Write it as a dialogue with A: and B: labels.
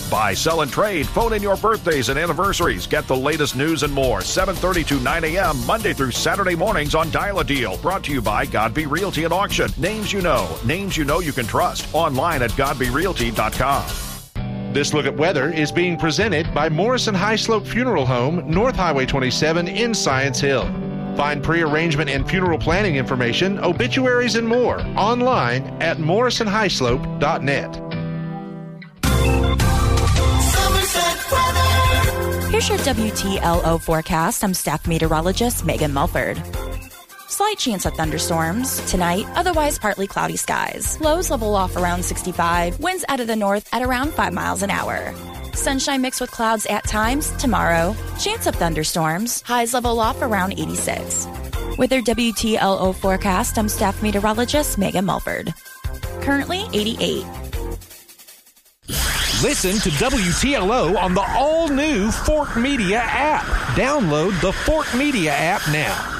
A: Buy, sell, and trade. Phone in your birthdays and anniversaries. Get the latest news and more. 7:30 to 9 a.m. Monday through Saturday mornings on Dial a Deal. Brought to you by Godby Realty and Auction. Names you know you can trust. Online at godbyrealty.com.
B: This look at weather is being presented by Morrison High Slope Funeral Home, North Highway 27 in Science Hill. Find pre-arrangement and funeral planning information, obituaries, and more online at morrisonhighslope.net.
C: Here's your WTLO forecast. I'm staff meteorologist Megan Mulford. Slight chance of thunderstorms tonight, otherwise partly cloudy skies. Lows level off around 65, winds out of the north at around 5 miles an hour. Sunshine mixed with clouds at times tomorrow. Chance of thunderstorms, highs level off around 86. With your WTLO forecast, I'm staff meteorologist Megan Mulford. Currently 88.
D: Listen to WTLO on the all-new Fort Media app. Download the Fort Media app now.